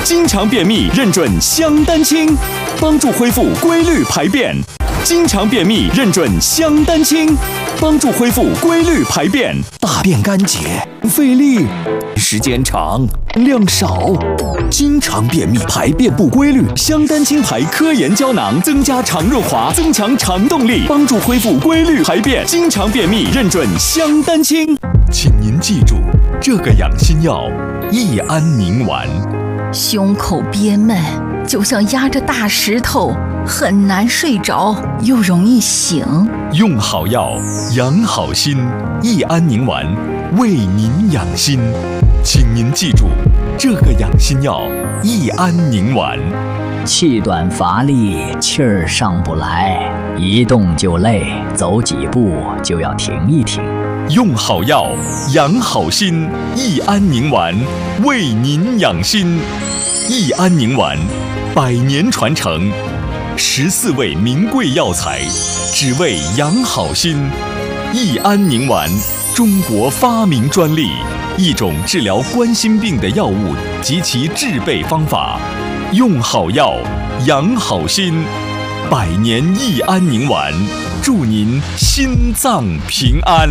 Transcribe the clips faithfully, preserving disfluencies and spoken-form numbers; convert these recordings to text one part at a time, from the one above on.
经常便秘认准香丹清，帮助恢复规律排便。经常便秘认准香丹清，帮助恢复规律排便。大便干结，费力，时间长，量少。经常便秘排便不规律，香丹清牌科研胶囊增加肠润滑，增强肠动力，帮助恢复规律排便。经常便秘认准香丹清。请您记住这个养心药：益安宁丸。 胸口憋闷，就像压着大石头，很难睡着，又容易醒。 用好药，养好心。益安宁丸，为您养心。请您记住这个养心药：益安宁丸。 气短乏力，气儿上不来，一动就累，走几步就要停一停。 用好药，养好心。益安宁丸，为您养心。益安宁丸，百年传承，十四味名贵药材，只为养好心。益安宁丸，中国发明专利，一种治疗冠心病的药物及其制备方法。用好药，养好心。百年益安宁丸，祝您心脏平安。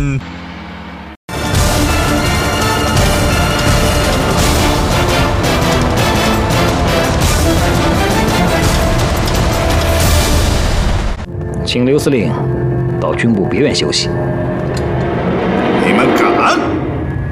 请刘司令到军部别院休息。